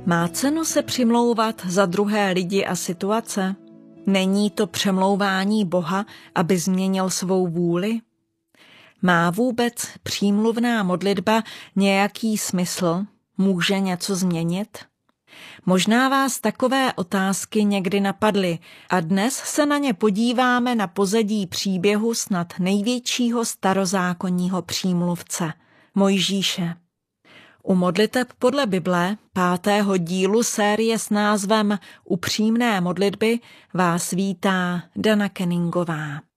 Má cenu se přimlouvat za druhé lidi a situace? Není to přemlouvání Boha, aby změnil svou vůli? Má vůbec přímluvná modlitba nějaký smysl? Může něco změnit? Možná vás takové otázky někdy napadly a dnes se na ně podíváme na pozadí příběhu snad největšího starozákonního přímluvce, Mojžíše. U modliteb podle Bible, 5. dílu série s názvem Upřímné modlitby, vás vítá Dana Kenningová.